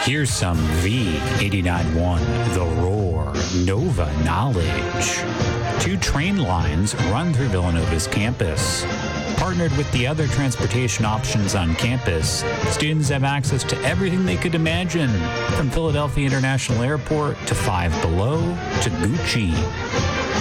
Here's some V89.1 The Roar Nova knowledge. 2 train lines run through Villanova's campus. Partnered with the other transportation options on campus, students have access to everything they could imagine, from Philadelphia International Airport to Five Below to Gucci.